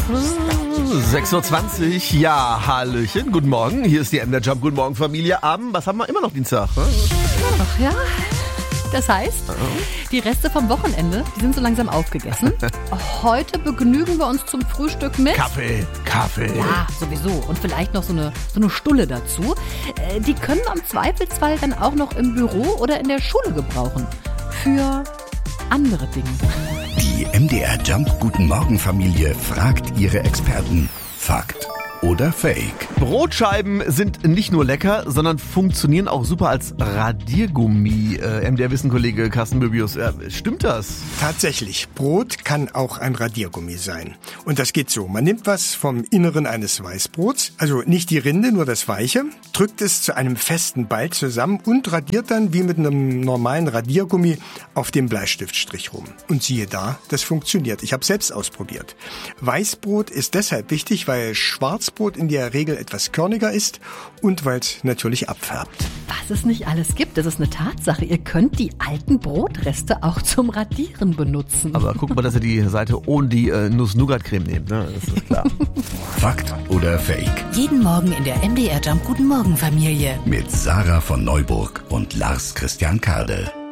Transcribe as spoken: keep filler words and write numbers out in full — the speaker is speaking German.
sechs Uhr zwanzig, ja, Hallöchen, guten Morgen, hier ist die M D R Jump, guten Morgen Familie, Abend, was haben wir, immer noch Dienstag, ne? Ach ja, das heißt, die Reste vom Wochenende, die sind so langsam aufgegessen. Heute begnügen wir uns zum Frühstück mit Kaffee, Kaffee. Ja, sowieso. Und vielleicht noch so eine, so eine Stulle dazu. Äh, Die können wir im Zweifelsfall dann auch noch im Büro oder in der Schule gebrauchen. Für andere Dinge. Die M D R Jump Guten Morgen Familie fragt ihre Experten. Fakt oder Fake? Brotscheiben sind nicht nur lecker, sondern funktionieren auch super als Radiergummi. Äh, M D R-Wissenkollege Carsten Möbius, äh, stimmt das? Tatsächlich, Brot kann auch ein Radiergummi sein. Und das geht so, man nimmt was vom Inneren eines Weißbrots, also nicht die Rinde, nur das Weiche, drückt es zu einem festen Ball zusammen und radiert dann wie mit einem normalen Radiergummi auf dem Bleistiftstrich rum. Und siehe da, das funktioniert. Ich habe selbst ausprobiert. Weißbrot ist deshalb wichtig, weil Schwarzbrot in der Regel etwas körniger ist und weil es natürlich abfärbt. Was es nicht alles gibt, das ist eine Tatsache. Ihr könnt die alten Brotreste auch zum Radieren benutzen. Aber guck mal, dass ihr die Seite ohne die äh, Nuss-Nougat-Creme nehmt, ne? Das ist klar. Fakt oder Fake? Jeden Morgen in der M D R Jump Guten Morgen Familie. Mit Sarah von Neuburg und Lars Christian Kardel.